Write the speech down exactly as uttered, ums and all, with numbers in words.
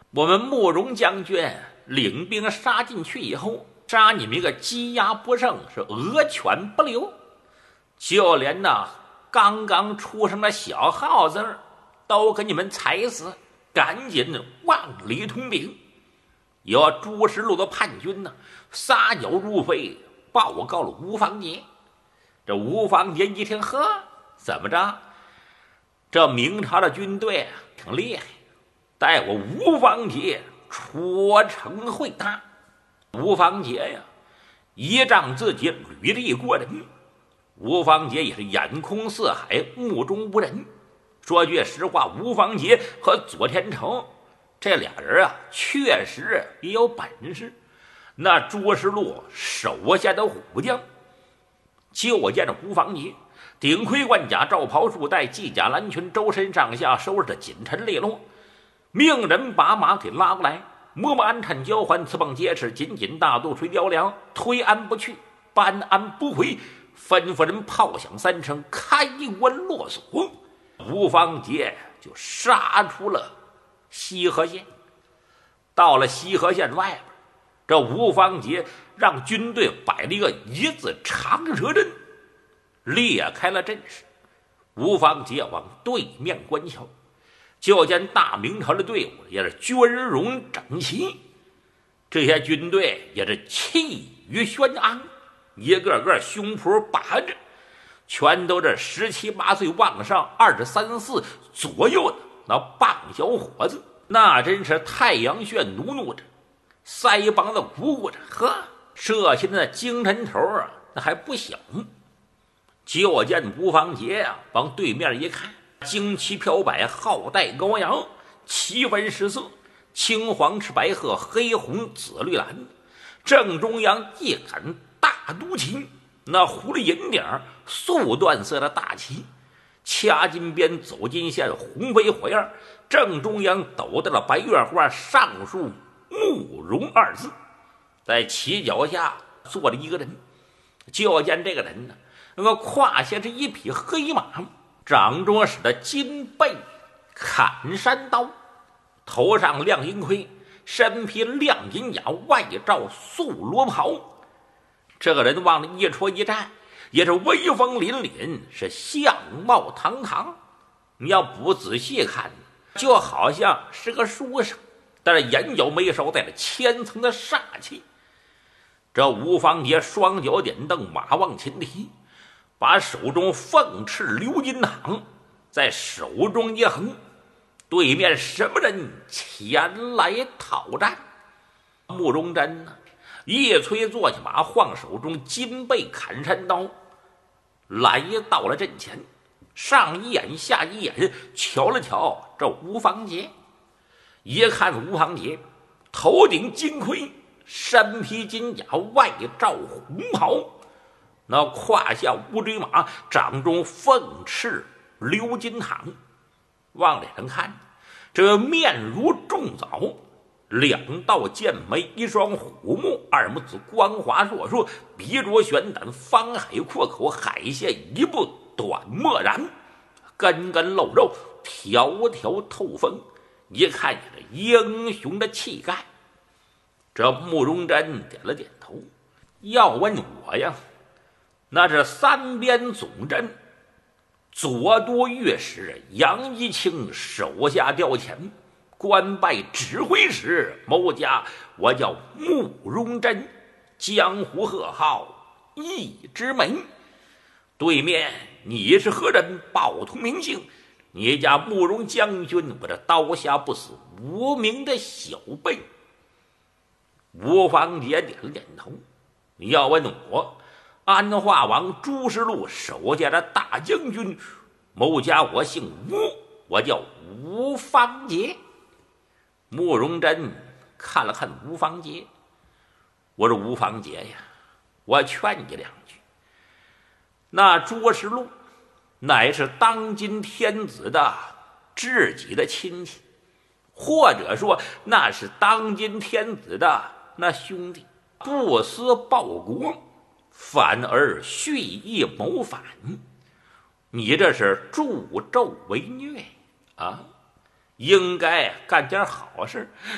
我们慕容将军领兵杀进去以后，杀你们一个鸡鸭不剩，是鹅犬不留，就连那刚刚出生的小耗子都给你们踩死，赶紧万里通兵。有朱石路的叛军呢，撒脚入非，报告了吴方杰。这吴方杰一听，呵，怎么着？这明朝的军队啊，挺厉害，待我吴方杰出城会他。吴方杰呀，依仗自己履历过人，吴方杰也是眼空四海，目中无人。说句实话，吴方杰和左天成这俩人啊，确实也有本事。那朱石路手下的虎将，就见着吴方杰顶盔贯甲，罩袍束带，系甲蓝裙，周身上下收拾的紧沉利落，命人把马给拉过来，摸摸鞍颤交环，刺棒结实，紧紧大肚垂雕梁，推鞍不去，搬鞍不回，吩咐人炮响三声，开关落锁。吴方杰就杀出了西河县。到了西河县外边，这吴方杰让军队摆了一个一字长蛇阵，裂开了阵势。吴方杰往对面观瞧，就见大明朝的队伍也是军容整齐，这些军队也是气宇轩昂，一个个胸脯拔着，全都是十七八岁往上，二十三四左右的那棒小伙子，那真是太阳穴努努着，腮帮子鼓鼓着，呵，这些的精神头啊，那还不小。就见吴方杰啊，往对面一看，旌旗飘摆，号带高扬，旗纹十色，青黄赤白褐，黑红紫绿蓝，正中央一杆大都旗，那糊了银顶，素缎色的大旗，掐金边，走金线，红飞火焰，正中央斗的了白月花，上书慕容二字。在旗脚下坐着一个人，就见这个人呢，那个胯下是一匹黑马，掌中使的金背砍山刀，头上亮银盔，身披亮银甲，外罩素罗袍。这个人往那一戳一站，也是威风凛凛，是相貌堂堂。你要不仔细看，就好像是个书生，但是眼角眉梢带着千层的煞气。这吴方杰双脚点蹬，马往前提，把手中凤翅鎏金镗在手中一横，对面什么人前来讨战？慕容真呢，一催坐下马，晃手中金背砍山刀，来到了阵前，上一眼下一眼，瞧了瞧这吴方杰。一看吴方杰头顶金盔，身披金甲，外罩红袍，那胯下乌骓马，掌中凤翅鎏金镗，往脸上看，这面如重枣，两道剑眉，一双虎目，二目子光滑硕硕，鼻着玄胆，方海阔口，海线一步短漠然，根根露肉，条条透风，一看也是英雄的气概。这慕容真点了点头，要问我呀，那是三边总阵左都御史杨一清手下调遣，官拜指挥使，某家我叫慕容真，江湖贺号一枝梅。对面你是何人？报通名姓。你家慕容将军，我这刀下不死无名的小辈。吴方杰点了点头，你要问我，安化王朱石路手下的大将军，某家我姓吴，我叫吴方杰。慕容真看了看吴方杰，我说吴方杰呀，我劝你两句，那朱石路乃是当今天子的知己的亲戚，或者说那是当今天子的那兄弟，不思报国，反而蓄意谋反，你这是助纣为虐啊！应该干点好事，